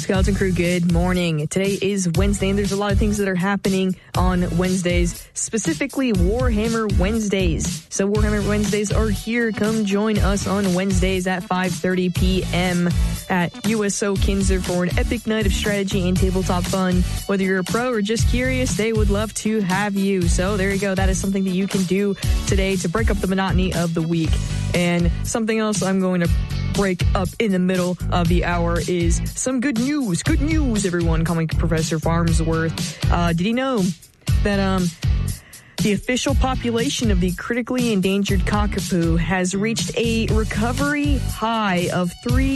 Skeleton Crew, good morning. Today is Wednesday, and there's a lot of things that are happening on Wednesdays, specifically Warhammer Wednesdays. So Warhammer Wednesdays are here. Come join us on Wednesdays at 5:30 p.m. at USO Kinzer for an epic night of strategy and tabletop fun. Whether you're a pro or just curious, they would love to have you. So there you go. That is something that you can do today to break up the monotony of the week. And something else I'm going to break up in the middle of the hour is some good news. Good news, everyone. Comic Professor Farnsworth. Did you know that the official population of the critically endangered cockapoo has reached a recovery high of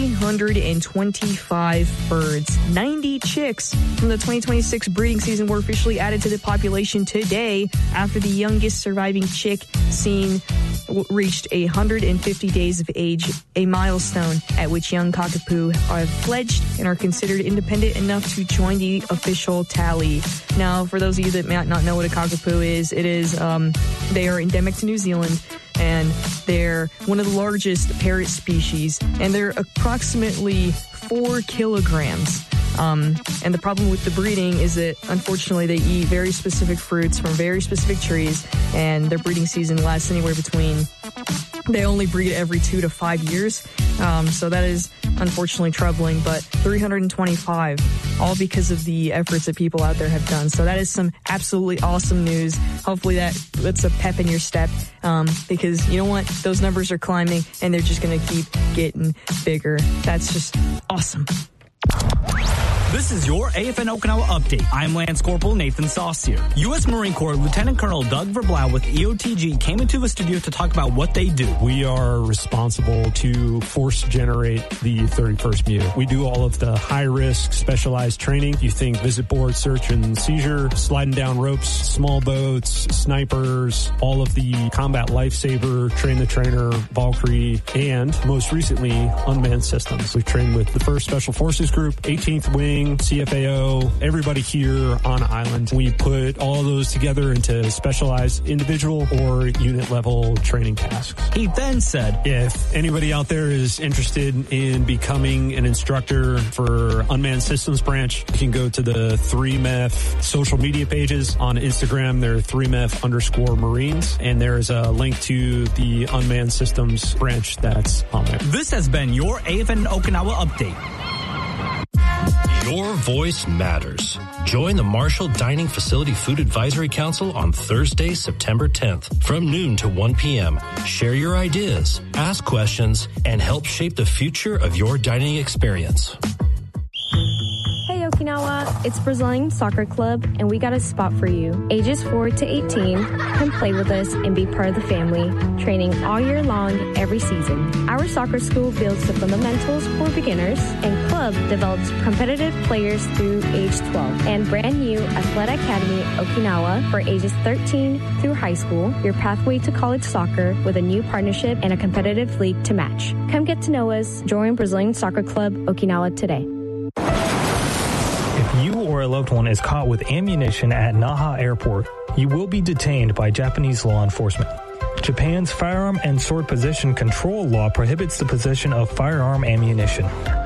325 birds? 90 chicks from the 2026 breeding season were officially added to the population today after the youngest surviving chick seen reached 150 days of age, a milestone at which young cockapoo are fledged and are considered independent enough to join the official tally. Now, for those of you that might not know what a cockapoo is, they are endemic to New Zealand, and they're one of the largest parrot species, and they're approximately 4 kilograms. And the problem with the breeding is that, unfortunately, they eat very specific fruits from very specific trees, and their breeding season lasts anywhere between... They only breed every 2 to 5 years, so that is unfortunately troubling, but 325, all because of the efforts that people out there have done. So that is some absolutely awesome news. Hopefully that's a pep in your step, because you know what? Those numbers are climbing, and they're just going to keep getting bigger. That's just awesome. This is your AFN Okinawa update. I'm Lance Corporal Nathan Saucier. U.S. Marine Corps Lieutenant Colonel Doug Verblau with EOTG came into the studio to talk about what they do. We are responsible to force generate the 31st MU. We do all of the high-risk specialized training. You think visit board, search and seizure, sliding down ropes, small boats, snipers, all of the combat lifesaver, train the trainer, Valkyrie, and most recently, unmanned systems. We've trained with the 1st Special Forces Group, 18th Wing, CFAO, everybody here on island. We put all those together into specialized individual or unit level training tasks. He then said, if anybody out there is interested in becoming an instructor for Unmanned Systems Branch, you can go to the 3MEF social media pages. On Instagram, they're 3MEF_Marines, and there's a link to the Unmanned Systems Branch that's on there. This has been your AFN Okinawa update. Your voice matters. Join the Marshall Dining Facility Food Advisory Council on Thursday, September 10th from noon to 1 p.m. Share your ideas, ask questions, and help shape the future of your dining experience. Hey Okinawa, it's Brazilian Soccer Club, and we got a spot for you. Ages 4 to 18, come play with us and be part of the family, training all year long, every season. Our soccer school builds the fundamentals for beginners, and club develops competitive players through age 12. And brand new Athletic Academy Okinawa for ages 13 through high school, your pathway to college soccer with a new partnership and a competitive league to match. Come get to know us. Join Brazilian Soccer Club Okinawa today. If you or a loved one is caught with ammunition at Naha Airport, you will be detained by Japanese law enforcement. Japan's firearm and sword possession control law prohibits the possession of firearm ammunition.